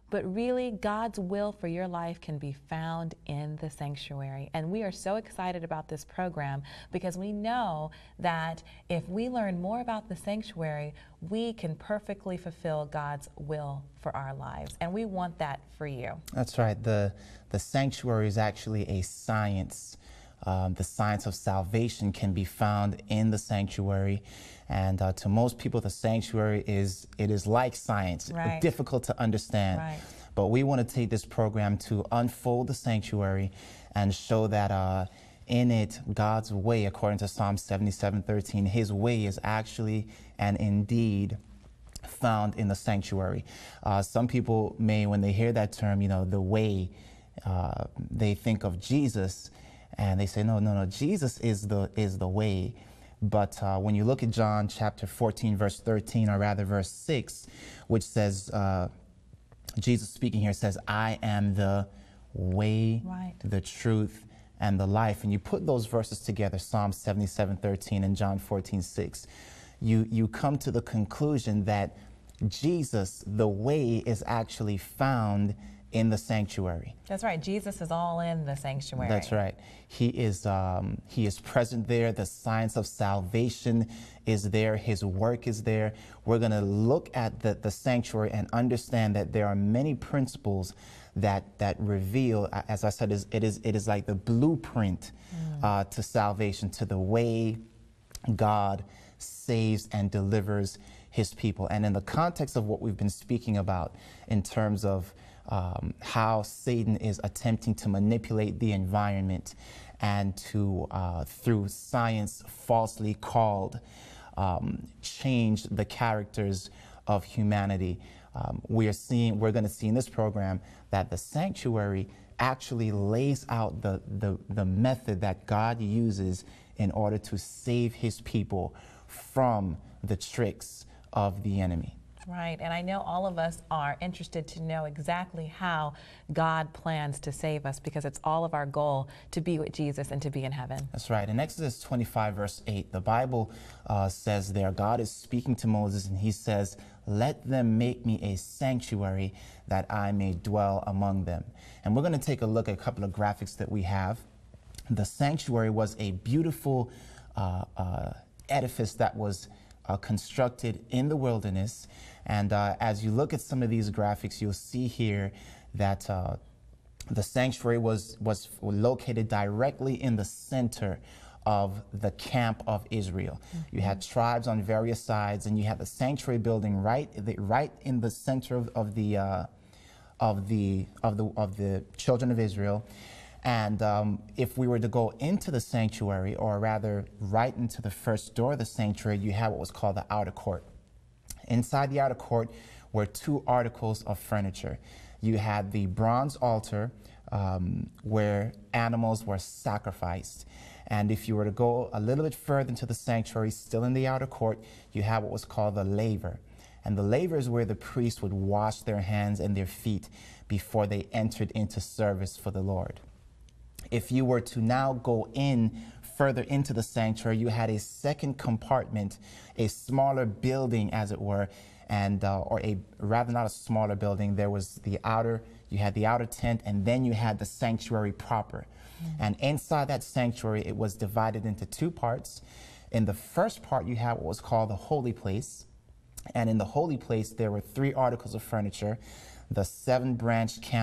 But really, God's will for your life can be found in the sanctuary. And we are so excited about this program because we know that if we learn more about the sanctuary, we can perfectly fulfill God's will for our lives. And we want that for you. That's right. The sanctuary is actually a science. The science of salvation can be found in the sanctuary. And to most people, the sanctuary is like science, right. difficult to understand. Right. But we want to take this program to unfold the sanctuary and show that in it, God's way, according to Psalm 77:13, his way is actually and indeed found in the sanctuary. Some people may, when they hear that term, the way, they think of Jesus, and they say, no, Jesus is the way. But when you look at John chapter 14, verse 13, or rather verse 6, which says, Jesus speaking here says, I am the way, right. the truth, and the life. And you put those verses together, Psalm 77:13 and John 14:6, you come to the conclusion that Jesus, the way, is actually found in the sanctuary. That's right. Jesus is all in the sanctuary. That's right. He is present there. The science of salvation is there. His work is there. We're going to look at the sanctuary and understand that there are many principles that reveal, as I said, it is like the blueprint to salvation, to the way God saves and delivers his people. And in the context of what we've been speaking about in terms of how Satan is attempting to manipulate the environment and to, through science falsely called, change the characters of humanity. We're going to see in this program that the sanctuary actually lays out the method that God uses in order to save his people from the tricks of the enemy. Right, and I know all of us are interested to know exactly how God plans to save us, because it's all of our goal to be with Jesus and to be in heaven. That's right. In Exodus 25, verse 8, the Bible says there, God is speaking to Moses, and he says, let them make me a sanctuary that I may dwell among them. And we're going to take a look at a couple of graphics that we have. The sanctuary was a beautiful edifice that was constructed in the wilderness. And as you look at some of these graphics, you'll see here that the sanctuary was located directly in the center of the camp of Israel. You had tribes on various sides, and you had the sanctuary building right in the center of the children of Israel. And if we were to go into the sanctuary, or rather right into the first door of the sanctuary, you had what was called the outer court. Inside the outer court were two articles of furniture. You had the bronze altar where animals were sacrificed. And if you were to go a little bit further into the sanctuary, still in the outer court, you had what was called the laver. And the laver is where the priests would wash their hands and their feet before they entered into service for the Lord. If you were to now go in further into the sanctuary, you had a second compartment, a smaller building, as it were, and or a rather not a smaller building. There was the outer, you had the outer tent, and then you had the sanctuary proper. And inside that sanctuary, it was divided into two parts. In the first part, you had what was called the holy place, and in the holy place, there were three articles of furniture: the 7-branch